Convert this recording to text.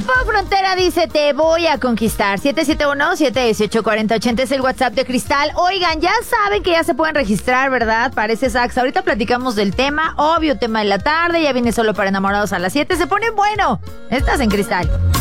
Grupo Frontera dice, te voy a conquistar. 771-718-4080 es el WhatsApp de Cristal. Oigan, ya saben que ya se pueden registrar, ¿verdad? Para ese sax. Ahorita platicamos del tema, obvio, tema de la tarde. Ya viene Solo para Enamorados a las 7. Se pone bueno. Estás en Cristal.